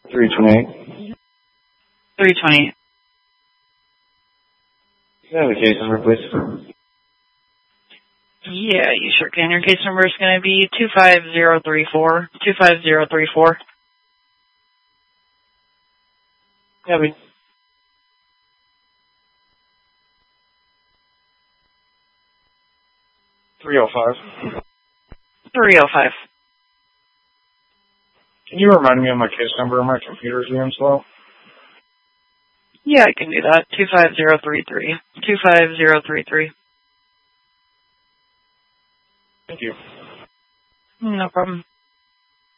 328. 328. Can I have the case number, please? Yeah, you sure can. Your case number is going to be 25034. 25034. Copy. 305. 305. Can you remind me of my case number? My computer's being slow. Yeah, I can do that. 25033. 25033. Thank you. No problem.